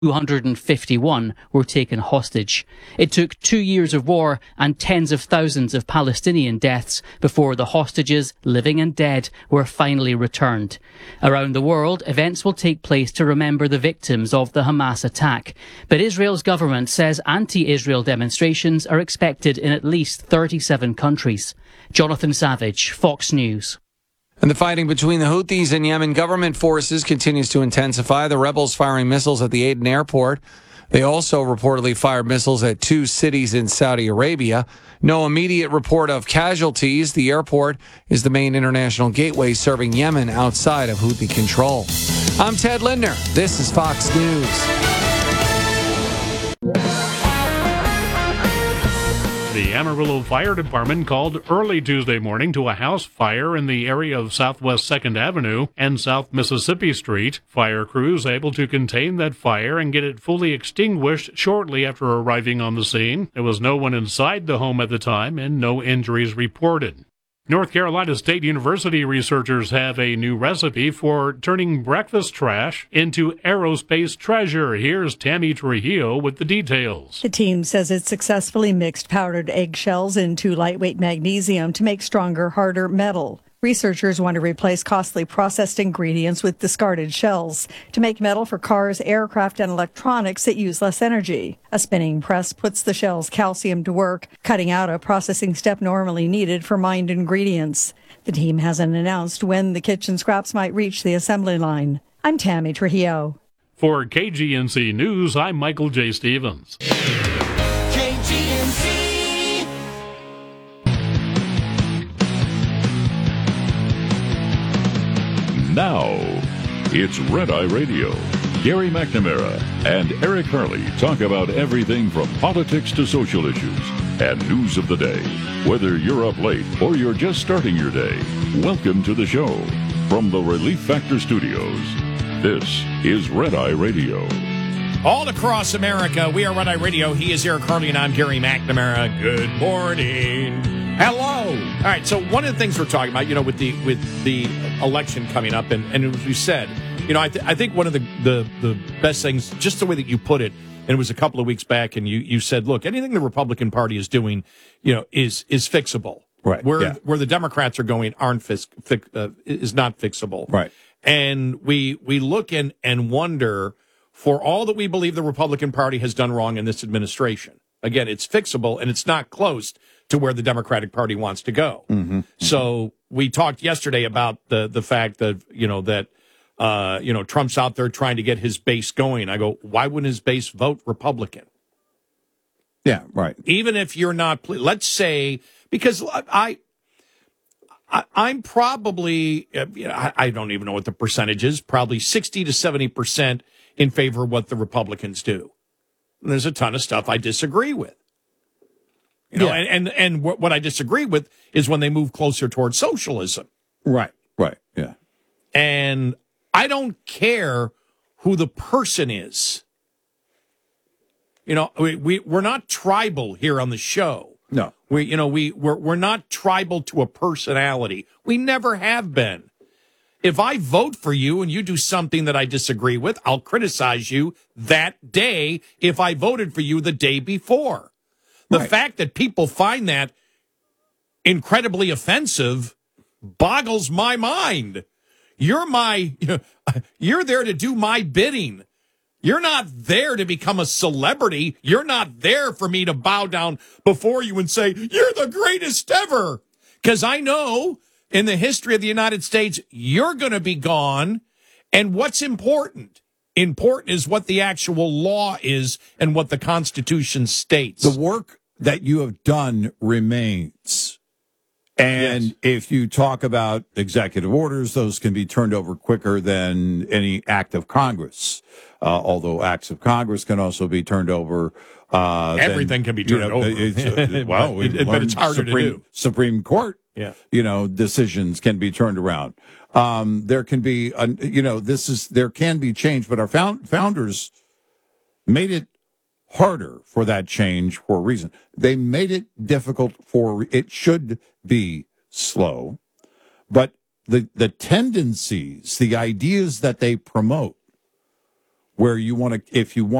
251 were taken hostage. It took 2 years of war and tens of thousands of Palestinian deaths before the hostages, living and dead, were finally returned. Around the world, events will take place to remember the victims of the Hamas attack. But Israel's government says anti-Israel demonstrations are expected in at least 37 countries. Jonathan Savage, Fox News. And the fighting between the Houthis and Yemen government forces continues to intensify. The rebels firing missiles at the Aden airport. They also reportedly fired missiles at 2 cities in Saudi Arabia. No immediate report of casualties. The airport is the main international gateway serving Yemen outside of Houthi control. I'm Ted Lindner. This is Fox News. The Amarillo Fire Department called early Tuesday morning to a house fire in the area of Southwest 2nd Avenue and South Mississippi Street. Fire crews able to contain that fire and get it fully extinguished shortly after arriving on the scene. There was no one inside the home at the time and no injuries reported. North Carolina State University researchers have a new recipe for turning breakfast trash into aerospace treasure. Here's Tammy Trujillo with the details. The team says it successfully mixed powdered eggshells into lightweight magnesium to make stronger, harder metal. Researchers want to replace costly processed ingredients with discarded shells to make metal for cars, aircraft, and electronics that use less energy. A spinning press puts the shell's calcium to work, cutting out a processing step normally needed for mined ingredients. The team hasn't announced when the kitchen scraps might reach the assembly line. I'm Tammy Trujillo. For KGNC News, I'm Michael J. Stevens. KGNC. Now, it's Red Eye Radio. Gary McNamara and Eric Harley talk about everything from politics to social issues and news of the day. Whether you're up late or you're just starting your day, welcome to the show. From the Relief Factor Studios, this is Red Eye Radio. All across America, we are Red Eye Radio. He is Eric Harley, and I'm Gary McNamara. Good morning. Hello. All right, so one of the things we're talking about, with the election coming up, and as we said, I think one of the best things, just the way that you put it, and it was a couple of weeks back, and you said, look, anything the Republican Party is doing, is fixable. Right. Where the Democrats are going is not fixable. Right. And we look and wonder, for all that we believe the Republican Party has done wrong in this administration, again, it's fixable, and it's not close to where the Democratic Party wants to go. Mm-hmm. So we talked yesterday about the fact that, Trump's out there trying to get his base going. I go, why wouldn't his base vote Republican? Yeah, right. Even if you're not, let's say, because I'm probably, I don't even know what the percentage is, probably 60 to 70% in favor of what the Republicans do. And there's a ton of stuff I disagree with. And what I disagree with is when they move closer towards socialism. Right, yeah. And I don't care who the person is. We're not tribal here on the show. No. We're not tribal to a personality. We never have been. If I vote for you and you do something that I disagree with, I'll criticize you that day if I voted for you the day before. The fact that people find that incredibly offensive boggles my mind. You're there to do my bidding. You're not there to become a celebrity. You're not there for me to bow down before you and say, you're the greatest ever. Because I know in the history of the United States, you're going to be gone. And what's important? Important is what the actual law is and what the Constitution states. The work that you have done remains. And Yes. If you talk about executive orders, those can be turned over quicker than any act of Congress. Although acts of Congress can also be turned over. Everything can be turned over. But it's harder to do. Supreme Court, Yeah. Decisions can be turned around. There can be, there can be change, but our founders made it harder for that change for a reason. They made it difficult it should be slow, but the tendencies, the ideas that they promote where you want to, if you want